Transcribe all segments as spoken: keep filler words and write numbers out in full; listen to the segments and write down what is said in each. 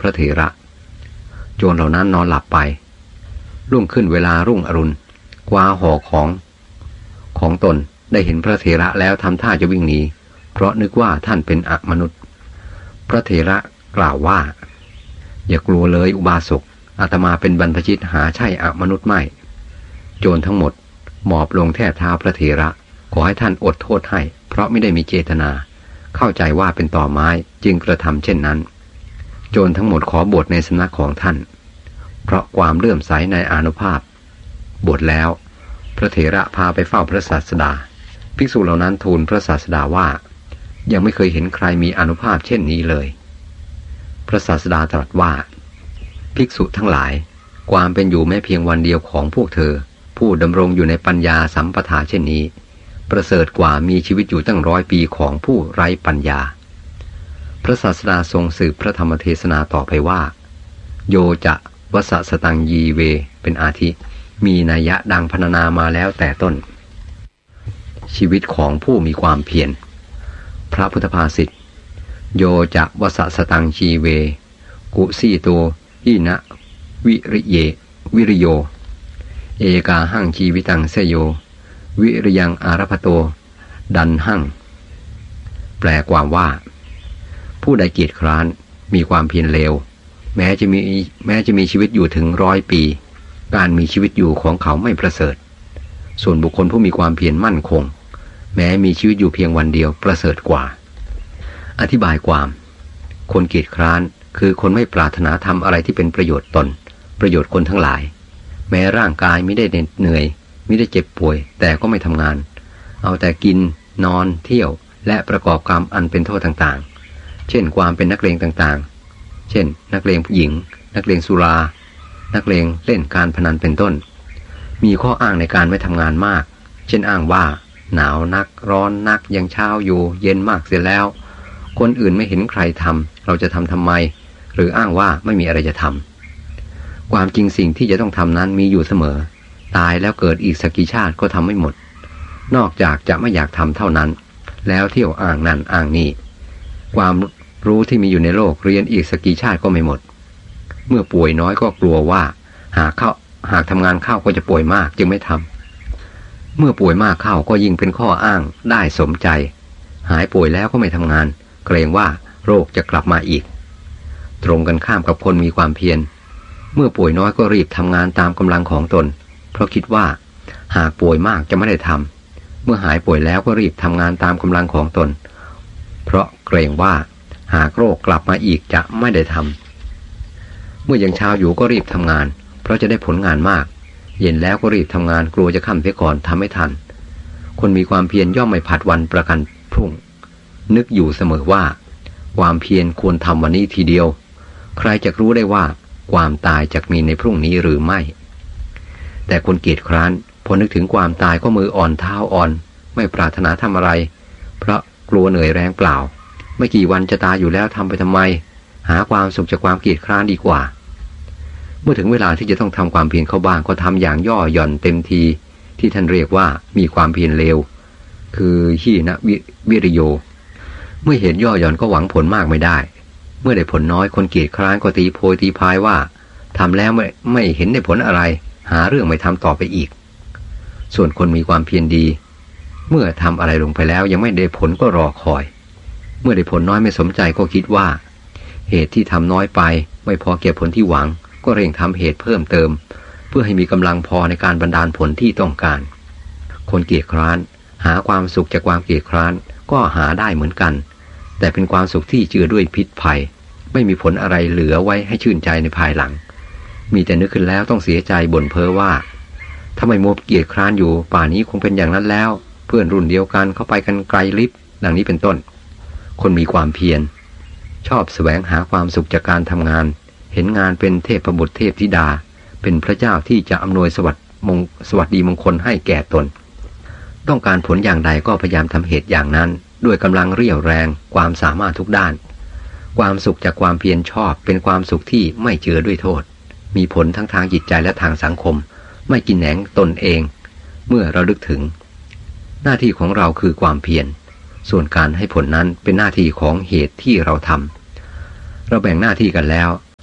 ระเถระโจรเหล่านั้นนอนหลับไปรุ่งขึ้นเวลารุ่งอรุณคว้าห่อของของตนได้เห็นพระเถระแล้วทำท่าจะวิ่งหนีเพราะนึกว่าท่านเป็นอมนุษย์พระเถระกล่าวว่าอย่ากลัวเลยอุบาสกอาตมาเป็นบรรพชิตหาใช่อมนุษย์ไม่โจรทั้งหมดหมอบลงแทบเท้าพระเถระขอให้ท่านอดโทษให้เพราะไม่ได้มีเจตนาเข้าใจว่าเป็นต่อไม้จึงกระทำเช่นนั้นโจรทั้งหมดขอบวชในสำนักของท่านเพราะความเลื่อมใสในอานุภาพบวชแล้วพระเถระพาไปเฝ้าพระศาสดาภิกษุเหล่านั้นทูลพระศาสดาว่ายังไม่เคยเห็นใครมีอานุภาพเช่นนี้เลยพระศาสดาตรัสว่าภิกษุทั้งหลายความเป็นอยู่แม้เพียงวันเดียวของพวกเธอผู้ดำรงอยู่ในปัญญาสัมปทาเช่นนี้ประเสริฐกว่ามีชีวิตอยู่ตั้งร้อยปีของผู้ไร้ปัญญาพระศาสดาทรงสืบพระธรรมเทศนาต่อไปว่าโยจะวสสตังยีเวเป็นอาทิมีนัยยะดังพรรณนามาแล้วแต่ต้นชีวิตของผู้มีความเพียรพระพุทธภาษิตโยจะวสสตังชีเวกุสีโตหินะวิริเยวิริโยเอกาหังชีวิตังเสโยวิริยังอารพโตดันหังแปลความว่าผู้ใดเกียจคร้านมีความเพียรเลวแม้จะมีแม้จะมีชีวิตอยู่ถึงร้อยปีการมีชีวิตอยู่ของเขาไม่ประเสริฐส่วนบุคคลผู้มีความเพียรมั่นคงแม้มีชีวิตอยู่เพียงวันเดียวประเสริฐกว่าอธิบายความคนเกียจคร้านคือคนไม่ปรารถนาทำอะไรที่เป็นประโยชน์ตนประโยชน์คนทั้งหลายแม้ร่างกายไม่ได้เหนื่อยไม่ได้เจ็บป่วยแต่ก็ไม่ทำงานเอาแต่กินนอนเที่ยวและประกอบกรรมอันเป็นโทษต่างๆเช่นความเป็นนักเลงต่างๆเช่นนักเลงผู้หญิงนักเลงสุรานักเลงเล่นการพนันเป็นต้นมีข้ออ้างในการไม่ทำงานมากเช่นอ้างว่าหนาวนักร้อนนักยังเช้าอยู่เย็นมากเสียแล้วคนอื่นไม่เห็นใครทำเราจะทำทำไมหรืออ้างว่าไม่มีอะไรจะทำความจริงสิ่งที่จะต้องทำนั้นมีอยู่เสมอตายแล้วเกิดอีกสักกี่ชาติก็ทำไม่หมดนอกจากจะไม่อยากทำเท่านั้นแล้วเที่ยวอ้างนั่นอ้างนี่ความรู้ที่มีอยู่ในโลกเรียนอีกสักกี่ชาติก็ไม่หมดเมื่อป่วยน้อยก็กลัวว่าหากเข้าหากทำงานเข้าก็จะป่วยมากจึงไม่ทำเมื่อป่วยมากเข้าก็ยิ่งเป็นข้ออ้างได้สมใจหายป่วยแล้วก็ไม่ทำงานเกรงว่าโรคจะกลับมาอีกตรงกันข้ามกับคนมีความเพียรเมื่อป่วยน้อยก็รีบทำงานตามกำลังของตนเพราะคิดว่าหากป่วยมากจะไม่ได้ทำเมื่อหายป่วยแล้วก็รีบทำงานตามกำลังของตนเพราะเกรงว่าหากโรคกลับมาอีกจะไม่ได้ทำเมื่อยังเช้าอยู่ก็รีบทำงานเพราะจะได้ผลงานมากเย็นแล้วก็รีบทำงานกลัวจะค่ำเสียก่อนทำไม่ทันคนมีความเพียรย่อมไม่ผัดวันประกันพรุ่งนึกอยู่เสมอว่าความเพียรควรทำวันนี้ทีเดียวใครจะรู้ได้ว่าความตายจะมีในพรุ่งนี้หรือไม่แต่คนเกียจคร้านพอนึกถึงความตายก็มืออ่อนเท้าอ่อนไม่ปรารถนาทำอะไรเพราะกลัวเหนื่อยแรงเปล่าไม่กี่วันจะตายอยู่แล้วทำไปทำไมหาความสุขจากความเกียจคร้านดีกว่าเมื่อถึงเวลาที่จะต้องทำความเพียรเข้าบ้างก็ทำอย่างย่อหย่อนเต็มทีที่ท่านเรียกว่ามีความเพียรเลวคือหีนะวิริโยเมื่อเห็นย่อหย่อนก็หวังผลมากไม่ได้เมื่อได้ผลน้อยคนเกียจคร้านก็ตีโพยตีพายว่าทำแล้วไม่ไม่เห็นได้ผลอะไรหาเรื่องไม่ทำต่อไปอีกส่วนคนมีความเพียรดีเมื่อทำอะไรลงไปแล้วยังไม่ได้ผลก็รอคอยเมื่อได้ผลน้อยไม่สมใจก็คิดว่าเหตุที่ทำน้อยไปไม่พอเก็บผลที่หวังก็เร่งทำเหตุเพิ่มเติมเพื่อให้มีกำลังพอในการบรรดาลผลที่ต้องการคนเกียจคร้านหาความสุขจากความเกียจคร้านก็หาได้เหมือนกันแต่เป็นความสุขที่เจือด้วยพิษภัยไม่มีผลอะไรเหลือไว้ให้ชื่นใจในภายหลังมีแต่นึกขึ้นแล้วต้องเสียใจบ่นเพ้อว่าถ้าไม่มัวเกียจคร้านอยู่ป่านนี้คงเป็นอย่างนั้นแล้วเพื่อนรุ่นเดียวกันเข้าไปกันไกลลิบดังนี้เป็นต้นคนมีความเพียรชอบแสวงหาความสุขจากการทำงานเห็นงานเป็นเทพบุตรเทพธิดาเป็นพระเจ้าที่จะอำนวยสวัสดิ์มงสวัสดีมงคลให้แก่ตนต้องการผลอย่างใดก็พยายามทำเหตุอย่างนั้นด้วยกำลังเรี่ยวแรงความสามารถทุกด้านความสุขจากความเพียรชอบเป็นความสุขที่ไม่เจือด้วยโทษมีผลทั้งทางจิตใจและทางสังคมไม่กินแหนงตนเองเมื่อเราลึกถึงหน้าที่ของเราคือความเพียรส่วนการให้ผลนั้นเป็นหน้าที่ของเหตุที่เราทำเราแบ่งหน้าที่กันแล้ว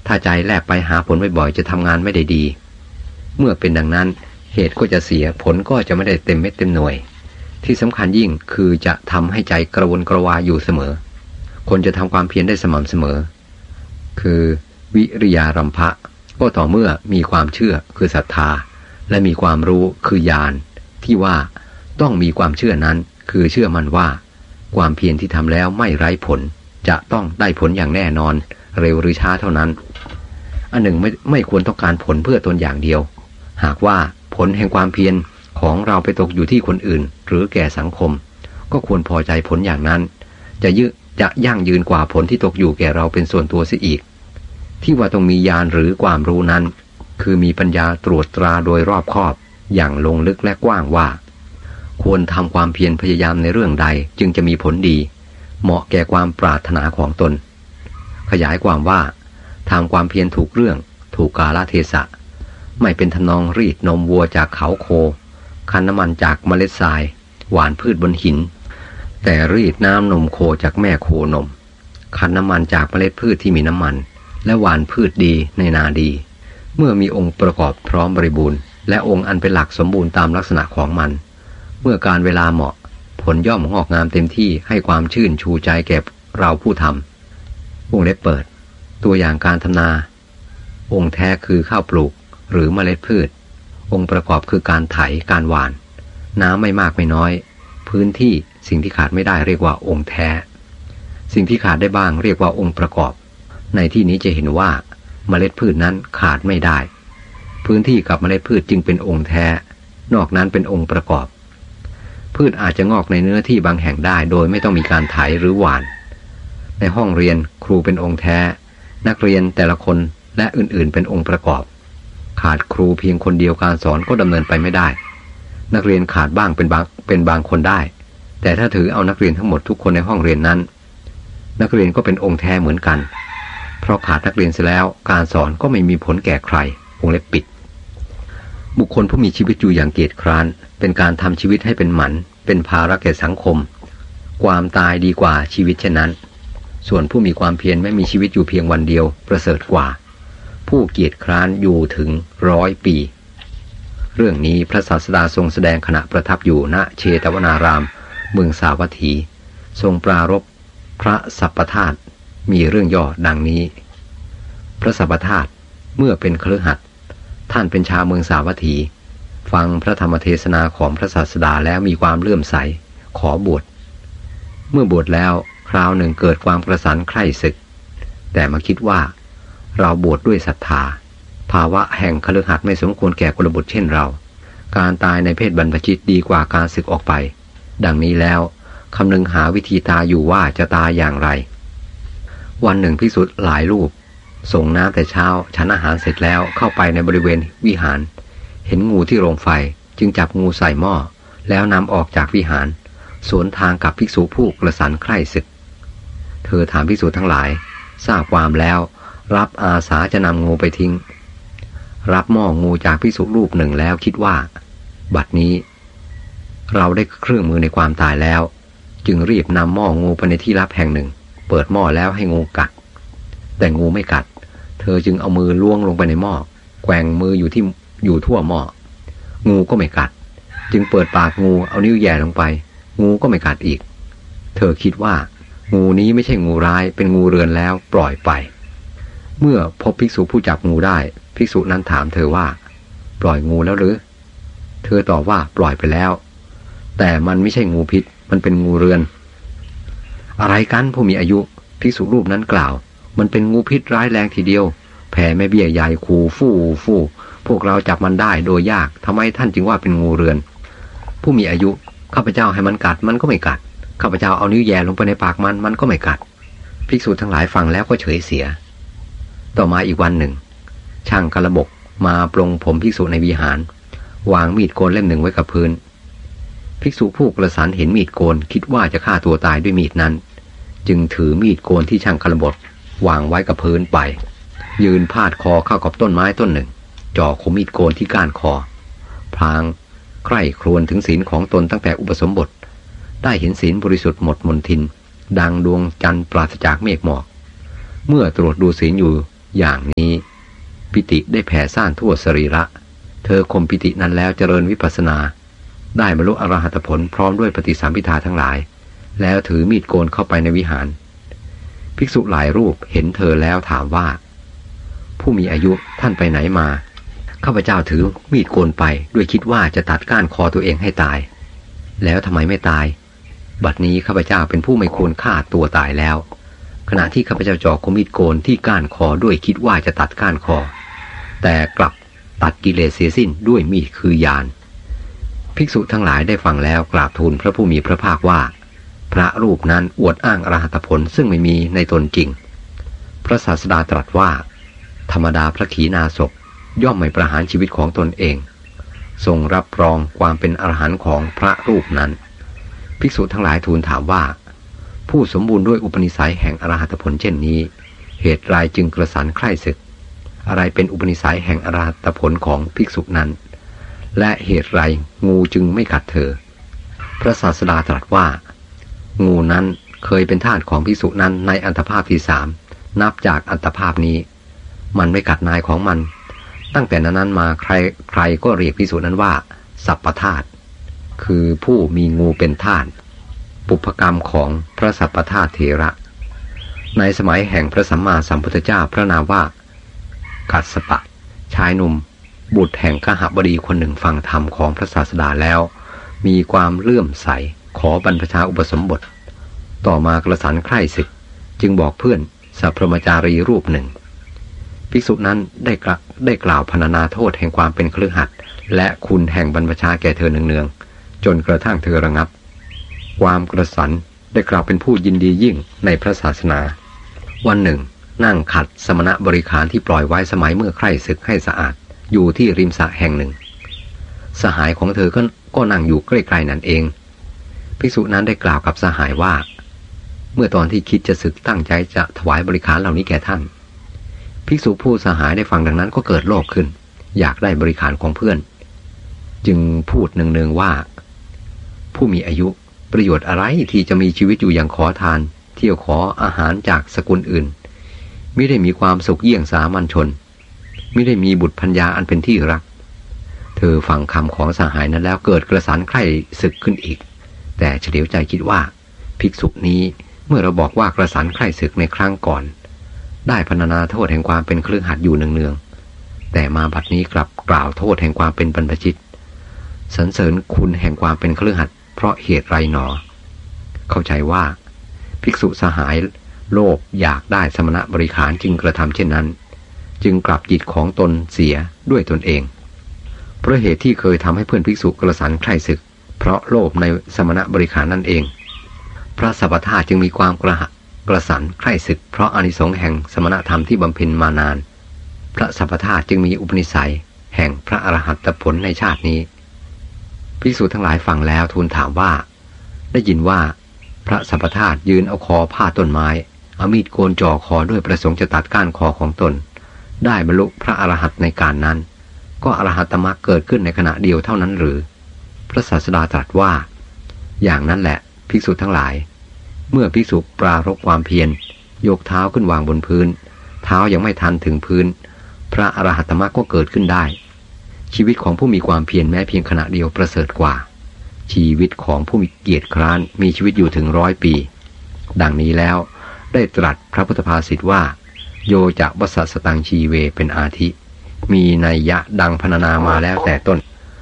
ถ้าใจแลบไปหาผลบ่อยๆจะทำงานไม่ได้ดีเมื่อเป็นดังนั้นเหตุก็จะเสียผลก็จะไม่ได้เต็มเม็ดเต็มหน่วยที่สำคัญยิ่งคือจะทำให้ใจกระวนกระวายอยู่เสมอคนจะทำความเพียรได้สม่ำเสมอคือวิริยารัมภะก็ต่อเมื่อมีความเชื่อคือศรัทธาและมีความรู้คือญาณที่ว่าต้องมีความเชื่อนั้นคือเชื่อมั่นว่าความเพียรที่ทำแล้วไม่ไร้ผลจะต้องได้ผลอย่างแน่นอนเร็วหรือช้าเท่านั้นอันหนึ่งไม่ไม่ควรต้องการผลเพื่อตนอย่างเดียวหากว่าผลแห่งความเพียรของเราไปตกอยู่ที่คนอื่นหรือแก่สังคมก็ควรพอใจผลอย่างนั้นจะยึจะยั่งยืนกว่าผลที่ตกอยู่แก่เราเป็นส่วนตัวเสียอีกที่ว่าต้องมีญาณหรือความรู้นั้นคือมีปัญญาตรวจตราโดยรอบคอบอย่างลงลึกและกว้างว่าควรทำความเพียรพยายามในเรื่องใดจึงจะมีผลดีเหมาะแก่ความปรารถนาของตนขยายความว่าทำความเพียรถูกเรื่องถูกกาลเทศะไม่เป็นทำนองรีดนมวัวจากเขาโคคั้นน้ำมันจากเมล็ดทรายหว่านพืชบนหินแต่รีดน้ำนมโคจากแม่โคนมคั้นน้ำมันจากเมล็ดพืชที่มีน้ำมันและหว่านพืชดีในนาดีเมื่อมีองค์ประกอบพร้อมบริบูรณ์และองค์อันเป็นหลักสมบูรณ์ตามลักษณะของมันเมื่อการเวลาเหมาะผลย่อมงอกงามเต็มที่ให้ความชื่นชูใจแก่เราผู้ทำวงเล็บเปิดตัวอย่างการทำนาองค์แท้คือข้าวปลูกหรือเมล็ดพืชองค์ประกอบคือการไถการหว่านน้ำไม่มากไม่น้อยพื้นที่สิ่งที่ขาดไม่ได้เรียกว่าองค์แท้สิ่งที่ขาดได้บ้างเรียกว่าองค์ประกอบในที่นี้จะเห็นว่าเมล็ดพืชนั้นขาดไม่ได้พื้นที่กับเมล็ดพืชจึงเป็นองค์แท้นอกนั้นเป็นองค์ประกอบพืชอาจจะงอกในเนื้อที่บางแห่งได้โดยไม่ต้องมีการไถหรือหว่านในห้องเรียนครูเป็นองค์แท้นักเรียนแต่ละคนและอื่นๆเป็นองค์ประกอบขาดครูเพียงคนเดียวการสอนก็ดำเนินไปไม่ได้นักเรียนขาดบ้างเป็นบางเป็นบางคนได้แต่ถ้าถือเอานักเรียนทั้งหมดทุกคนในห้องเรียนนั้นนักเรียนก็เป็นองค์แท้เหมือนกันเพราะขาดนักเรียนเสียแล้วการสอนก็ไม่มีผลแก่ใครวงเล็บปิดบุคคลผู้มีชีวิตอยู่อย่างเกียจคร้านเป็นการทำชีวิตให้เป็นหมันเป็นภาระแก่สังคมความตายดีกว่าชีวิตเช่นนั้นส่วนผู้มีความเพียรไม่มีชีวิตอยู่เพียงวันเดียวประเสริฐกว่าผู้เกียจคร้านอยู่ถึงร้อยปีเรื่องนี้พระศาสดาทรงแสดงขณะประทับอยู่ณเชตวนารามเมืองสาวัตถีทรงปรารภพระสัพพธาตุมีเรื่องย่อดังนี้พระสัพพธาตุเมื่อเป็นคฤหัสถ์ท่านเป็นชาวเมืองสาวัตถีฟังพระธรรมเทศนาของพระศาสดาแล้วมีความเลื่อมใสขอบวชเมื่อบวชแล้วคราวหนึ่งเกิดความกระสันใคร่ศึกแต่มาคิดว่าเราบวชด้วยศรัทธาภาวะแห่งคฤหัสถ์ไม่สมควรแก่กุลบุตรเช่นเราการตายในเพศบรรพชิตดีกว่าการศึกออกไปดังนี้แล้วคำนึงหาวิธีตายอยู่ว่าจะตายอย่างไรวันหนึ่งภิกษุหลายรูปส่งน้ำแต่เช้าฉันอาหารเสร็จแล้วเข้าไปในบริเวณวิหารเห็นงูที่โรงไฟจึงจับงูใส่หม้อแล้วนำออกจากวิหารสวนทางกับภิกษุผู้กระสันใคร่ศึกเธอถามภิกษุทั้งหลายทราบความแล้วรับอาสาจะนำงูไปทิ้งรับหม้องูจากภิกษุรูปหนึ่งแล้วคิดว่าบัดนี้เราได้เครื่องมือในความตายแล้วจึงรีบนำหม้องูไปในที่ลับแห่งหนึ่งเปิดหม้อแล้วให้งูกัดแต่งูไม่กัดเธอจึงเอามือล้วงลงไปในหม้อแกว่งมืออยู่ที่อยู่ทั่วหม้องูก็ไม่กัดจึงเปิดปากงูเอานิ้วแย่ลงไปงูก็ไม่กัดอีกเธอคิดว่างูนี้ไม่ใช่งูร้ายเป็นงูเรือนแล้วปล่อยไปเมื่อพบภิกษุผู้จับงูได้ภิกษุนั้นถามเธอว่าปล่อยงูแล้วหรือเธอตอบว่าปล่อยไปแล้วแต่มันไม่ใช่งูพิษมันเป็นงูเรือนอะไรกันผู้มีอายุภิกษุรูปนั้นกล่าวมันเป็นงูพิษร้ายแรงทีเดียวแผ่แม่เบี้ยใหญ่ขู่ฟู่ฟู่พวกเราจับมันได้โดยยากทำไมท่านจึงว่าเป็นงูเรือนผู้มีอายุข้าพเจ้าให้มันกัดมันก็ไม่กัดข้าพเจ้าเอานิ้วแย่ลงไปในปากมันมันก็ไม่กัดภิกษุทั้งหลายฟังแล้วก็เฉยเสียต่อมาอีกวันหนึ่งช่างกระบกมาปลงผมภิกษุในวิหารวางมีดโกนเล่มหนึ่งไว้กับพื้นภิกษุผู้กระสันเห็นมีดโกนคิดว่าจะฆ่าตัวตายด้วยมีดนั้นจึงถือมีดโกนที่ช่างกระบกวางไว้กับพื้นไปยืนพาดคอเข้ากับต้นไม้ต้นหนึ่งจ่อคมมีดโกนที่ก้านคอพลางใคร่ครวญถึงศีลของตนตั้งแต่อุปสมบทได้เห็นศีลบริสุทธิ์หมดมนทินดังดวงจันทร์ปราศจากเมฆหมอกเมื่อตรวจดูศีลอยู่อย่างนี้ปิติได้แผ่ซ่านทั่วสรีระเธอข่มปิตินั้นแล้วเจริญวิปัสสนาได้บรรลุอรหัตผลพร้อมด้วยปฏิสัมภิทาทั้งหลายแล้วถือมีดโกนเข้าไปในวิหารภิกษุหลายรูปเห็นเธอแล้วถามว่าผู้มีอายุท่านไปไหนมาข้าพเจ้าถือมีดโกนไปด้วยคิดว่าจะตัดก้านคอตัวเองให้ตายแล้วทำไมไม่ตายบัดนี้ข้าพเจ้าเป็นผู้ไม่ควรฆ่าตัวตายแล้วขณะที่ข้าพเจ้าจ่อคมมีดโกนที่ก้านคอด้วยคิดว่าจะตัดก้านคอแต่กลับตัดกิเลสเสียสิ้นด้วยมีดคือญาณภิกษุทั้งหลายได้ฟังแล้วกราบทูลพระผู้มีพระภาคว่าพระรูปนั้นอวดอ้างอรหัตผลซึ่งไม่มีในตนจริงพระศาสดาตรัสว่าธรรมดาพระขีณาสพย่อมไม่ประหารชีวิตของตนเองทรงรับรองความเป็นอรหันต์ของพระรูปนั้นภิกษุทั้งหลายทูลถามว่าผู้สมบูรณ์ด้วยอุปนิสัยแห่งอรหัตผลเช่นนี้เหตุไรจึงกระสันใคร่ศึกอะไรเป็นอุปนิสัยแห่งอรหัตผลของภิกษุนั้นและเหตุไรงูจึงไม่กัดเธอพระศาสดาตรัสว่างูนั้นเคยเป็นทาสของภิกษุนั้นในอันตภาพที่สามนับจากอันตภาพนี้มันไม่กัดนายของมันตั้งแต่นั้นมาใครใครก็เรียกภิกษุนั้นว่าสัพพทาสคือผู้มีงูเป็นทาสปุพกรรมของพระสัพพทาสเถระในสมัยแห่งพระสัมมาสัมพุทธเจ้าพระนามว่ากัสสปะชายหนุ่มบุตรแห่งกหบดีคนหนึ่งฟังธรรมของพระศาสดาแล้วมีความเลื่อมใสขอบรรพชาอุปสมบทต่อมากระสันใคร่ศึกจึงบอกเพื่อนสัพพมจารีรูปหนึ่งภิกษุนั้นได้กล่าวได้กล่าวพรรณนาโทษแห่งความเป็นคฤหัสถ์และคุณแห่งบรรพชาแก่เธอเนืองๆจนกระทั่งเธอระงับความกระสันได้กล่าวเป็นผู้ยินดียิ่งในพระศาสนาวันหนึ่งนั่งขัดสมณบริขารที่ปล่อยไว้สมัยเมื่อใคร่ศึกให้สะอาดอยู่ที่ริมสระแห่งหนึ่งสหายของเธอก็ก็นั่งอยู่ใกล้ๆนั่นเองภิกษุนั้นได้กล่าวกับสหายว่าเมื่อตอนที่คิดจะศึกตั้งใจจะถวายบริขารเหล่านี้แก่ท่านภิกษุผู้สหายได้ฟังดังนั้นก็เกิดโลภขึ้นอยากได้บริขารของเพื่อนจึงพูดเนืองๆว่าผู้มีอายุประโยชน์อะไรที่จะมีชีวิตอยู่อย่างขอทานเที่ยวขออาหารจากสกุลอื่นไม่ได้มีความสุขเยี่ยงสามัญชนไม่ได้มีบุตรภรรยาอันเป็นที่รักเธอฟังคำของสหายนั้นแล้วเกิดกระสันใคร่ศึกขึ้นอีกแต่เฉลียวใจคิดว่าภิกษุนี้เมื่อเราบอกว่ากระสันใคร่ศึกในครั้งก่อนได้พรรณนาโทษแห่งความเป็นคฤหัสถ์อยู่เนืองๆแต่มาบัดนี้กลับกล่าวโทษแห่งความเป็นบรรพชิตสรรเสริญคุณแห่งความเป็นคฤหัสถ์เพราะเหตุไรหนอเข้าใจว่าภิกษุสหายโลภอยากได้สมณบริขารจึงกระทำเช่นนั้นจึงกลับจิตของตนเสียด้วยตนเองเพราะเหตุที่เคยทำให้เพื่อนภิกษุกระสันใคร่ศึกเพราะโลภในสมณบริขารนั่นเองพระสัพพทาสจึงมีความกระหกระสันใคร่ศึกเพราะอานิสงส์แห่งสมณธรรมที่บำเพ็ญมานานพระสัพพทาสจึงมีอุปนิสัยแห่งพระอรหัตผลในชาตินี้ภิกษุทั้งหลายฟังแล้วทูลถามว่าได้ยินว่าพระสัพพทาสยืนเอาคอผ้าต้นไม้เอามีดโกนจ่อคอด้วยประสงค์จะตัดก้านคอของตนได้บรรลุพระอรหันต์ในการนั้นก็อรหัตตมรรคเกิดขึ้นในขณะเดียวเท่านั้นหรือพระศาสดาตรัสว่าอย่างนั้นแหละภิกษุทั้งหลายเมื่อภิกษุปรารภความเพียรยกเท้าขึ้นวางบนพื้นเท้ายังไม่ทันถึงพื้นพระอรหัตตมรรคก็เกิดขึ้นได้ชีวิตของผู้มีความเพียรแม้เพียงขณะเดียวประเสริฐกว่าชีวิตของผู้มีเกียรติคร้านมีชีวิตอยู่ถึงร้อยปีดังนี้แล้วได้ตรัสพระพุทธภาษิตว่าโยจะวสัสตังชีเวเป็นอาทิมีนัยยะดังพรรณนามาแล้วแต่ต้น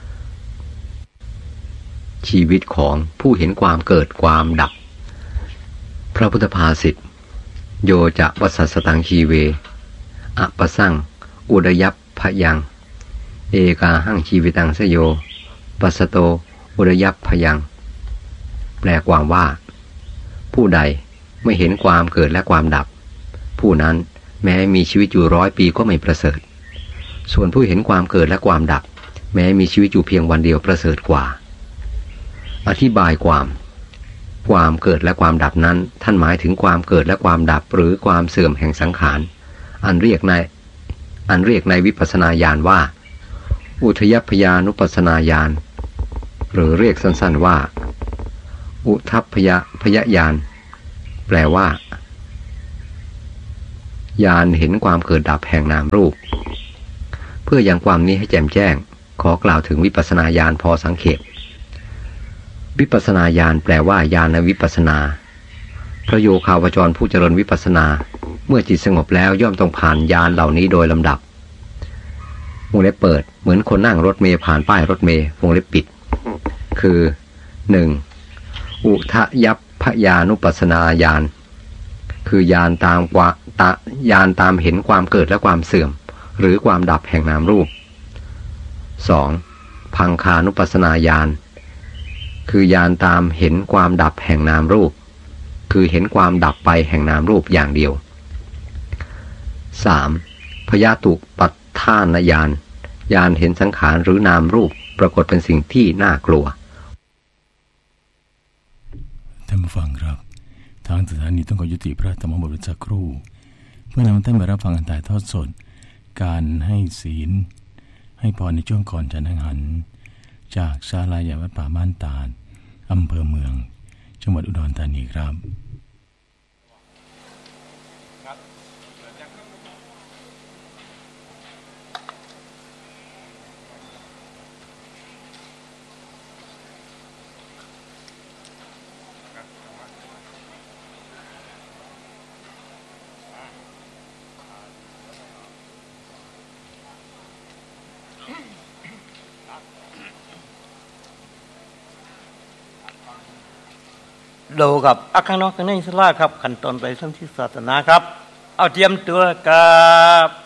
ชีวิตของผู้เห็นความเกิดความดับพระพุทธภาษิตโยจะวสัสตังชีเวอปสังอุดยัพพยังเอกาหังชีวิตังสโยปัสสโตอุดยัพพยังแปลความว่าผู้ใดไม่เห็นความเกิดและความดับผู้นั้นแม้มีชีวิตอยู่ร้อยปีก็ไม่ประเสริฐส่วนผู้เห็นความเกิดและความดับแม้มีชีวิตอยู่เพียงวันเดียวประเสริฐกว่าอธิบายความความเกิดและความดับนั้นท่านหมายถึงความเกิดและความดับหรือความเสื่อมแห่งสังขารอันเรียกในอันเรียกในวิปัสสนาญาณว่าอุทยัพพยานุปัสสนาญาณหรือเรียกสั้นๆว่าอุทัพพยพยญาณแปลว่าญาณเห็นความเกิดดับแห่งนามรูปเพื่อยังความนี้ให้แจ่มแจ้งขอกล่าวถึงวิปัสสนาญาณพอสังเขปวิปัสสนาญาณแปลว่าญาณวิปัสสนาพระโยคาวจรผู้เจริญวิปัสสนาเมื่อจิตสงบแล้วย่อมต้องผ่านญาณเหล่านี้โดยลำดับวงเล็บเปิดเหมือนคนนั่งรถเมล์ผ่านป้ายรถเมล์วงเล็บปิดคือ หนึ่ง. อุทยัพพญานุปัสสนาญาณคือญาณตามกว่าตาญาณตามเห็นความเกิดและความเสื่อมหรือความดับแห่งนามรูป สอง. พังคานุปัสสนาญาณคือญาณตามเห็นความดับแห่งนามรูปคือเห็นความดับไปแห่งนามรูปอย่างเดียว สาม. พยาตุปัฏฐานญาณญาณเห็นสังขารหรือนามรูปปรากฏเป็นสิ่งที่น่ากลัวท่านผู้ฟังครับทางสถานีต้องขอยุติพระธรรมบทสักครู่เพื่อนำท่านมารับฟังการถ่ายทอดสดการให้ศีลให้พรในช่วงก่อนฉันอาหารจากศาลาใหญ่วัดป่าบ้านตาดอำเภอเมืองจังหวัดอุดรธานีครับดูกับอักข้างนอกข้างในสลาครับขั้นตอนไปสัมทิศศาสนาครับเอาเตรียมตัวกับ